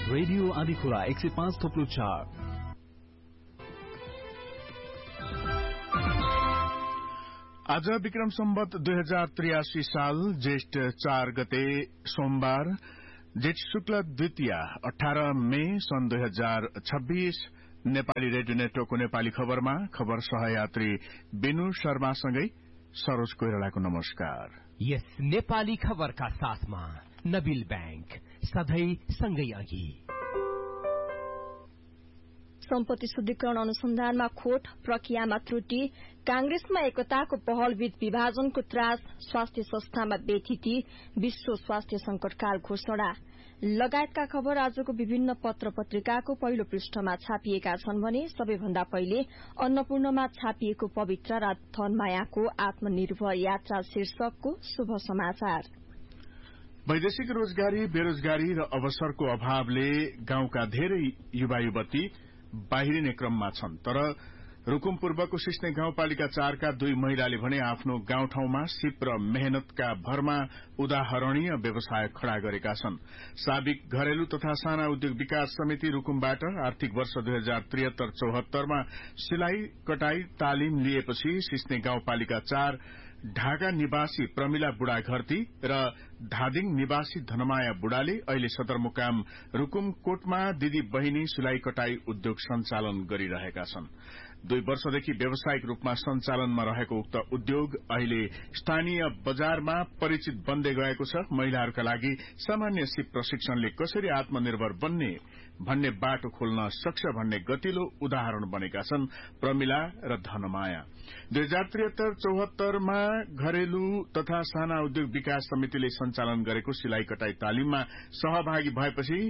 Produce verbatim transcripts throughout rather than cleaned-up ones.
Radio आदिखुरा एक सय पाँच थोप्लो चार। आज विक्रम सम्वत दुई हजार त्रियासी साल ज्येष्ठ चार गते सोमबार, जेठ शुक्ल द्वितीय अठार मे सन् दुई हजार छब्बीस। नेपाली रेडियो नेटवर्कको नेपाली खबरमा खबर सहयात्री बिनु शर्मासँगै सरोज कोइरालाको नमस्कार। यस नेपाली खबरका साथमा नबिल बैंक सधैं सँगै अघि। सम्पत्ति शुद्धिकरण अनुसन्धानमा खोट, प्रक्रियामा त्रुटि, कांग्रेसमा एकताको पहलबीच विभाजनको त्रास, स्वास्थ्य संस्थामा बेथिति, विश्व स्वास्थ्य संकटकाल घोषणा लगायतका खबर आजको विभिन्न पत्र पत्रिकाको पहिलो पृष्ठमा छापिएका छन् भने सबैभन्दा पहिले अन्नपूर्णमा छापिएको पवित्र र धनमायाको आत्मनिर्भर यात्रा शीर्षकको शुभ समाचार। वैदेशिक रोजगारी, बेरोजगारी र अवसरको अभावले गाउँका धेरै युवा युवती बाहिरिने क्रममा छन्, तर रूकुम पूर्वको सिस्ने गाउँपालिका चारका दुई महिलाले भने आफ्नो गाउँठाउँमा सिप र मेहनतका भरमा उदाहरणीय व्यवसाय खड़ा गरेका छन्। साबिक घरेलु तथा साना उद्योग विकास समिति रूकुमबाट आर्थिक वर्ष दुई हजार त्रिहत्तर चौहत्तरमा सिलाई कटाई तालिम लिएपछि सिस्ने गाउँपालिका चार ढाका निवासी प्रमिला बुढा घरती र धादिङ निवासी धनमाया बुढाले अहिले सदरमुकाम रूकुमकोटमा दिदी बहिनी सिलाई कटाई उद्योग सञ्चालन गरिरहेका छन्। दुई वर्षदेखि व्यावसायिक रूपमा सञ्चालनमा रहेको उक्त उद्योग अहिले स्थानीय बजारमा परिचित बन्दै गएको छ। महिलाहरूका लागि सामान्य सिप प्रशिक्षणले कसरी आत्मनिर्भर बन्ने भन्ने बाटो खोल्न सक्छ भन्ने गतिलो उदाहरण बनेका छन् प्रमिला र धनमाया। दुई हजार त्रिहत्तर चौहत्तरमा घरेलु तथा साना उद्योग विकास समितिले सञ्चालन गरेको सिलाई कटाई तालिममा सहभागी भएपछि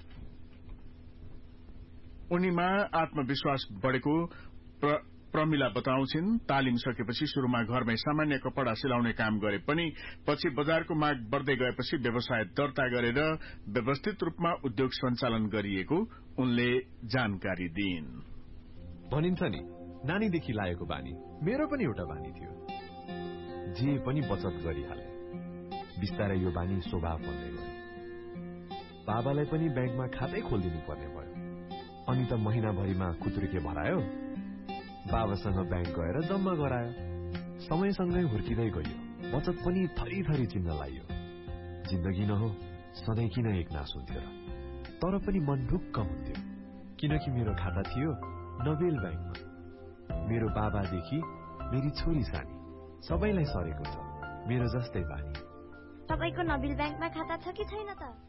उनीमा आत्मविश्वास बढ़ेको प्र, प्रमिला बताउँछिन्। तालिम सकेपछि शुरूमा घरमै सामान्य कपड़ा सिलाउने काम गरे पनि पछि बजारको माग बढ़दै गएपछि व्यवसाय दर्ता गरेर व्यवस्थित रूपमा उद्योग सञ्चालन गरिएको उनले जानकारी दिइन्। भनिन्छ नि, नानीदेखि लागेको बानी मेरो पनि एउटा बानी थियो, जे पनि बचत गरिहाले। बिस्तारै यो बानी स्वभाव बन्दै गयो। बाबालाई पनि ब्याङ्कमा खातै खोलिदिनु पर्ने भयो। अनि त महिनाभरिमा खुत्रुके भरायो, बाबासँग ब्याङ्क गएर जम्मा गरायो। समयसँगै हुर्किँदै गयो, बचत पनि थरी थरी चिन्न लाग्यो। जिन्दगी न हो सधैँ किन एक नास हुन्थ्यो र? तर पनि मन ढुक्क हुन्थ्यो, किनकि मेरो खाता थियो नबेल ब्याङ्कमा। मेरो बाबादेखि मेरी छोरी सानी सबैलाई सरेको छ मेरो जस्तै बानी। तपाईको नबिल ब्याङ्कमा खाता छ कि छैन त?